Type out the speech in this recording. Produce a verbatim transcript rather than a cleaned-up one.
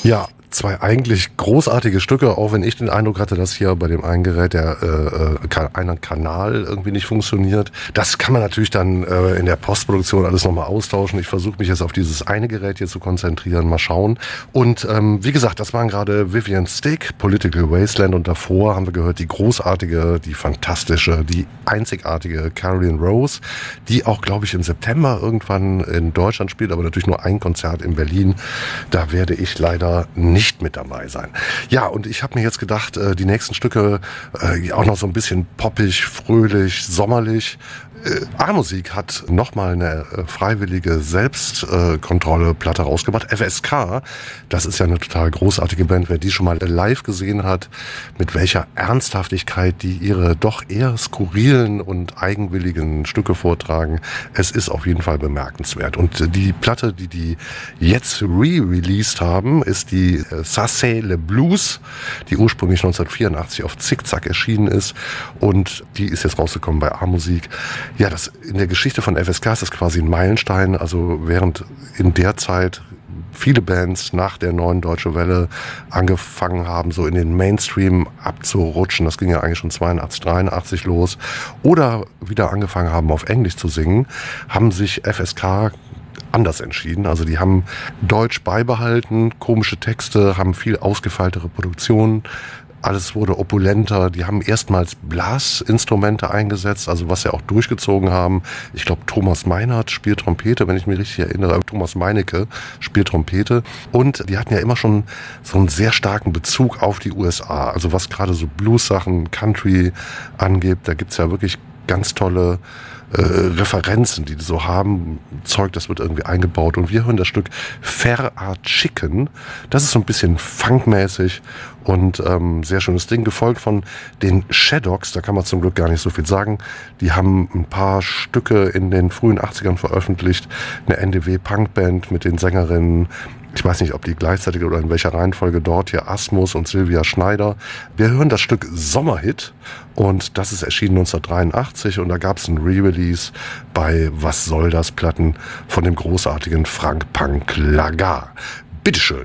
Ja, zwei eigentlich großartige Stücke, auch wenn ich den Eindruck hatte, dass hier bei dem einen Gerät der äh, ka- einer Kanal irgendwie nicht funktioniert. Das kann man natürlich dann äh, in der Postproduktion alles nochmal austauschen. Ich versuche mich jetzt auf dieses eine Gerät hier zu konzentrieren, mal schauen. Und ähm, wie gesagt, das waren gerade Vivian Stick, Political Wasteland, und davor haben wir gehört die großartige, die fantastische, die einzigartige Caroline Rose, die auch, glaube ich, im September irgendwann in Deutschland spielt, aber natürlich nur ein Konzert in Berlin. Da werde ich leider nicht mit dabei sein. Ja, und ich habe mir jetzt gedacht, äh, die nächsten Stücke äh, auch noch so ein bisschen poppig, fröhlich, sommerlich. Äh, A-Musik hat nochmal eine äh, freiwillige Selbstkontrolle-Platte rausgebracht. F S K, das ist ja eine total großartige Band. Wer die schon mal live gesehen hat, mit welcher Ernsthaftigkeit die ihre doch eher skurrilen und eigenwilligen Stücke vortragen, es ist auf jeden Fall bemerkenswert. Und die Platte, die die jetzt re-released haben, ist die äh, Ça c'est le Blues, die ursprünglich neunzehnhundertvierundachtzig auf Zickzack erschienen ist, und die ist jetzt rausgekommen bei A-Musik. Ja, das in der Geschichte von F S K ist das quasi ein Meilenstein. Also während in der Zeit viele Bands nach der neuen Deutsche Welle angefangen haben, so in den Mainstream abzurutschen, das ging ja eigentlich schon zweiundachtzig, dreiundachtzig los, oder wieder angefangen haben, auf Englisch zu singen, haben sich F S K anders entschieden. Also die haben Deutsch beibehalten, komische Texte, haben viel ausgefeiltere Produktionen. Alles wurde opulenter. Die haben erstmals Blasinstrumente eingesetzt, also was sie auch durchgezogen haben. Ich glaube, Thomas Meinert spielt Trompete, wenn ich mich richtig erinnere. Thomas Meinecke spielt Trompete. Und die hatten ja immer schon so einen sehr starken Bezug auf die U S A. Also was gerade so Blues-Sachen, Country angeht, da gibt's ja wirklich ganz tolle äh, Referenzen, die die so haben. Zeug, das wird irgendwie eingebaut. Und wir hören das Stück Fair Art Chicken. Das ist so ein bisschen funkmäßig und ähm, sehr schönes Ding, gefolgt von den Shadows. Da kann man zum Glück gar nicht so viel sagen. Die haben ein paar Stücke in den frühen achtzigern veröffentlicht. Eine N D W-Punkband mit den Sängerinnen, ich weiß nicht, ob die gleichzeitig oder in welcher Reihenfolge dort, hier Asmus und Sylvia Schneider. Wir hören das Stück Sommerhit, und das ist erschienen neunzehnhundertdreiundachtzig, und da gab es ein Re-Release bei Was soll das Platten von dem großartigen Frank Punk Lagar. Bitteschön.